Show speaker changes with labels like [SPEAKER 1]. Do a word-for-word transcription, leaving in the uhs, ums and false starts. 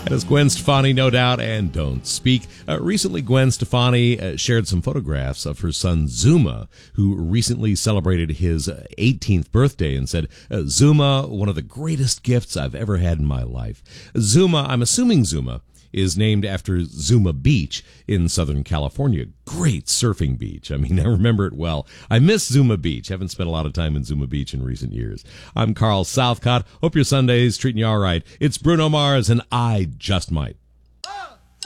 [SPEAKER 1] That is Gwen Stefani, no doubt, and Don't Speak. Uh, recently, Gwen Stefani uh, shared some photographs of her son Zuma, who recently celebrated his eighteenth birthday, and said, uh, Zuma, one of the greatest gifts I've ever had in my life. Zuma, I'm assuming Zuma, is named after Zuma Beach in Southern California. Great surfing beach. I mean, I remember it well. I miss Zuma Beach. Haven't spent a lot of time in Zuma Beach in recent years. I'm Carl Southcott. Hope your Sunday's treating you all right. It's Bruno Mars, and I Just Might.